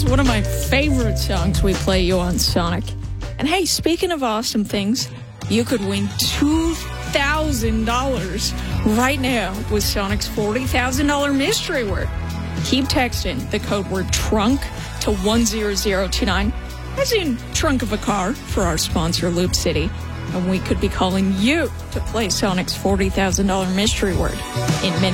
one of my favorite songs we play you on Sonic. And hey, speaking of awesome things, you could win $2,000 right now with Sonic's $40,000 mystery word. Keep texting the code word trunk to 10029, as in trunk of a car, for our sponsor, Loop City. And we could be calling you to play Sonic's $40,000 mystery word in minutes.